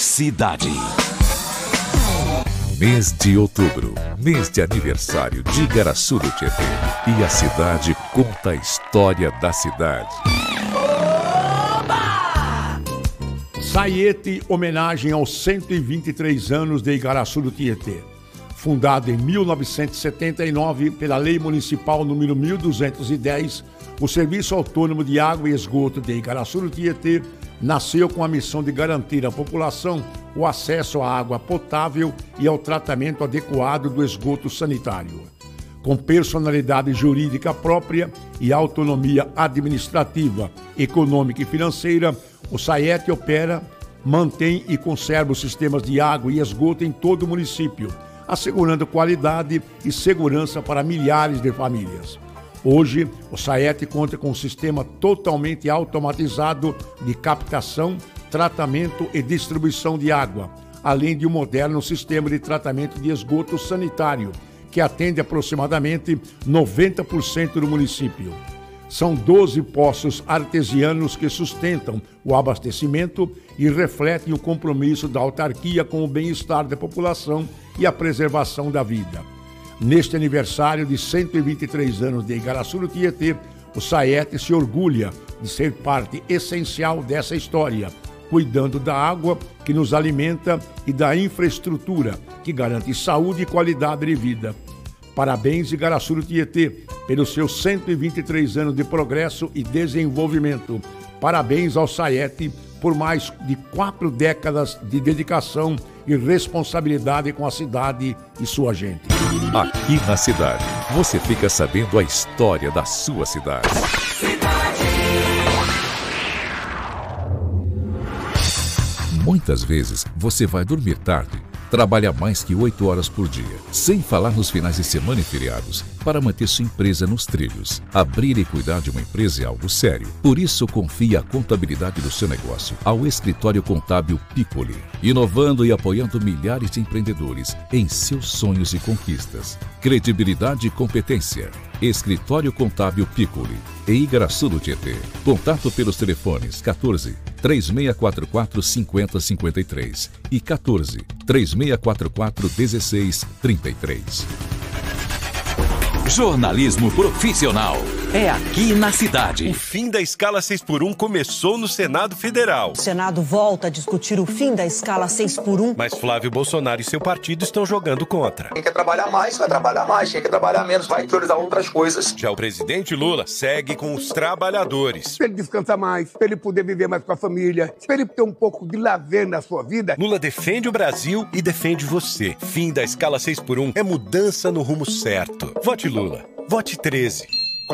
Cidade. Mês de outubro, mês de aniversário de Igaraçu do Tietê. E a cidade conta a história da cidade. Saiete, homenagem aos 123 anos de Igaraçu do Tietê. Fundado em 1979 pela Lei Municipal número 1210, o Serviço Autônomo de Água e Esgoto de Igaraçu do Tietê nasceu com a missão de garantir à população o acesso à água potável e ao tratamento adequado do esgoto sanitário. Com personalidade jurídica própria e autonomia administrativa, econômica e financeira, o Saiete opera, mantém e conserva os sistemas de água e esgoto em todo o município, assegurando qualidade e segurança para milhares de famílias. Hoje, o Saiete conta com um sistema totalmente automatizado de captação, tratamento e distribuição de água, além de um moderno sistema de tratamento de esgoto sanitário, que atende aproximadamente 90% do município. São 12 poços artesianos que sustentam o abastecimento e refletem o compromisso da autarquia com o bem-estar da população e a preservação da vida. Neste aniversário de 123 anos de Igaraçu do Tietê, o Saiete se orgulha de ser parte essencial dessa história, cuidando da água que nos alimenta e da infraestrutura que garante saúde e qualidade de vida. Parabéns, Igaraçu do Tietê, pelos seus 123 anos de progresso e desenvolvimento. Parabéns ao Saiete por mais de 4 décadas de dedicação e responsabilidade com a cidade e sua gente. Aqui na cidade, você fica sabendo a história da sua cidade. Muitas vezes você vai dormir tarde, trabalha mais que 8 horas por dia, sem falar nos finais de semana e feriados, para manter sua empresa nos trilhos. Abrir e cuidar de uma empresa é algo sério. Por isso, confie a contabilidade do seu negócio ao Escritório Contábil Piccoli, inovando e apoiando milhares de empreendedores em seus sonhos e conquistas. Credibilidade e competência. Escritório Contábil Piccoli, em Igaraçu do Tietê. Contato pelos telefones 14 3644 5053 e 14 3644 1633. Jornalismo profissional é aqui na cidade. O fim da escala 6x1 começou no Senado Federal. O Senado volta a discutir o fim da escala 6x1. Mas Flávio Bolsonaro e seu partido estão jogando contra. Quem quer trabalhar mais, vai trabalhar mais. Quem quer trabalhar menos, vai priorizar outras coisas. Já o presidente Lula segue com os trabalhadores. Para ele descansar mais, para ele poder viver mais com a família, para ele ter um pouco de lazer na sua vida. Lula defende o Brasil e defende você. Fim da escala 6x1 é mudança no rumo certo. Vote Lula. Vote 13.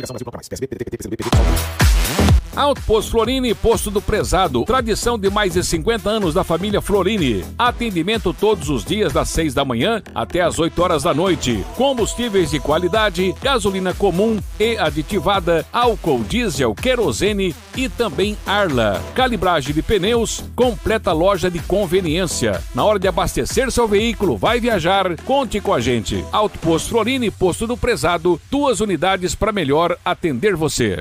Alto Posto Florini, Posto do Prezado. Tradição de mais de 50 anos da família Florini. Atendimento todos os dias das 6 da manhã até as 8 horas da noite. Combustíveis de qualidade, gasolina comum e aditivada, álcool, diesel, querosene e também Arla. Calibragem de pneus, completa loja de conveniência. Na hora de abastecer seu veículo, vai viajar, conte com a gente. Alto Posto Florini, Posto do Prezado. 2 unidades para melhor atender você.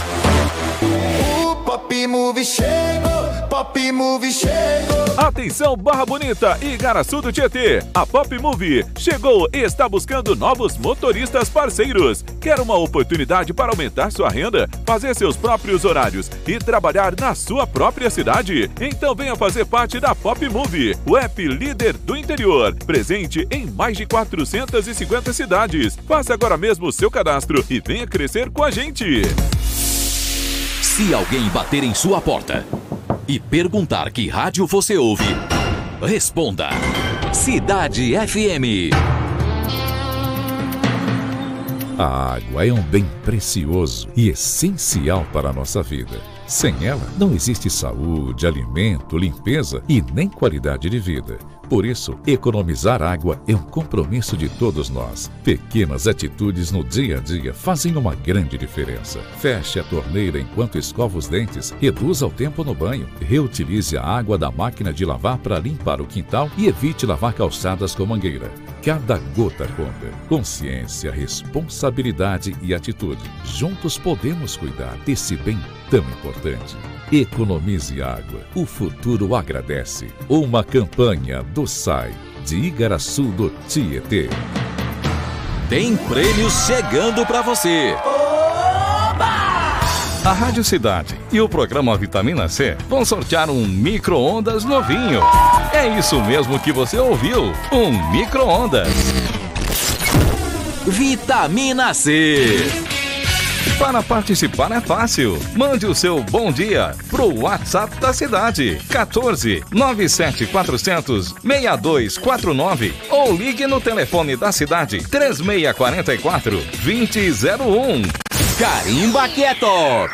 Pop Move chegou, Pop Move chegou. Atenção Barra Bonita e Igaraçu do Tietê. A Pop Move chegou e está buscando novos motoristas parceiros. Quer uma oportunidade para aumentar sua renda, fazer seus próprios horários e trabalhar na sua própria cidade? Então venha fazer parte da Pop Move, o app líder do interior, presente em mais de 450 cidades. Faça agora mesmo o seu cadastro e venha crescer com a gente. Se alguém bater em sua porta e perguntar que rádio você ouve, responda: Cidade FM. A água é um bem precioso e essencial para a nossa vida. Sem ela, não existe saúde, alimento, limpeza e nem qualidade de vida. Por isso, economizar água é um compromisso de todos nós. Pequenas atitudes no dia a dia fazem uma grande diferença. Feche a torneira enquanto escova os dentes, reduza o tempo no banho, reutilize a água da máquina de lavar para limpar o quintal e evite lavar calçadas com mangueira. Cada gota conta. Consciência, responsabilidade e atitude. Juntos podemos cuidar desse bem tão importante. Economize água. O futuro agradece. Uma campanha do SAI, de Igaraçu do Tietê. Tem prêmios chegando para você. A Rádio Cidade e o programa Vitamina C vão sortear um micro-ondas novinho. É isso mesmo que você ouviu, um micro-ondas. Vitamina C. Para participar é fácil. Mande o seu bom dia pro WhatsApp da cidade, 14 97400 6249, ou ligue no telefone da cidade, 3644 2001. Carimba Quieto.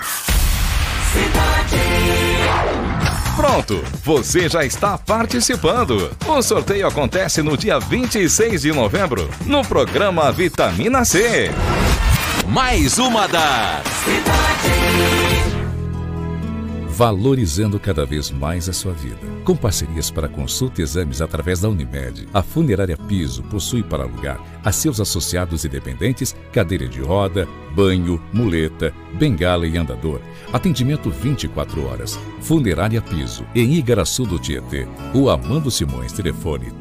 Pronto, você já está participando. O sorteio acontece no dia 26 de novembro, no programa Vitamina C. Mais uma das Valorizando cada vez mais a sua vida. Com parcerias para consulta e exames através da Unimed, a Funerária Piso possui para alugar a seus associados e dependentes cadeira de roda, banho, muleta, bengala e andador. Atendimento 24 horas. Funerária Piso, em Igaraçu do Tietê. Rua Amando Simões, telefone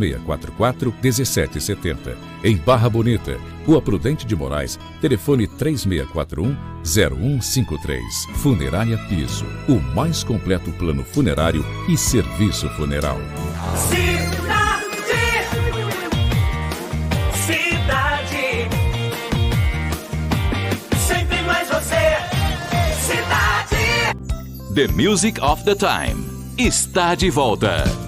3644-1770. Em Barra Bonita, Rua Prudente de Moraes, telefone 3641-0153. Funerária Piso, o mais completo plano funerário e serviço funeral. Cidade, sempre mais você. Cidade. The Music of the Time está de volta.